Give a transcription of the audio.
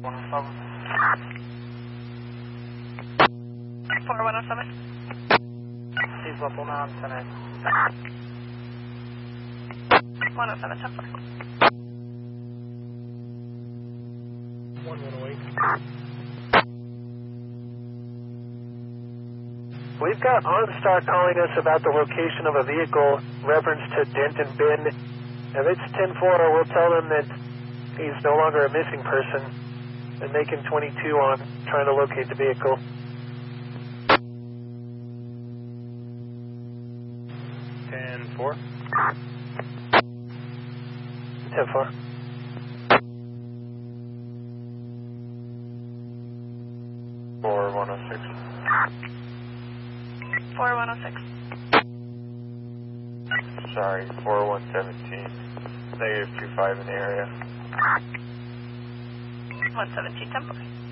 4107. Please level now, 10. 107, 10 4. 1108. We've got OnStar calling us about the location of a vehicle reference to Denton Bin. If it's 10-4, we'll tell them that he's no longer a missing person and make him 22 on trying to locate the vehicle. 10-4. 10-4. For 106. 4106. Sorry, 4117. Negative 25 in the area. 117, 10 4.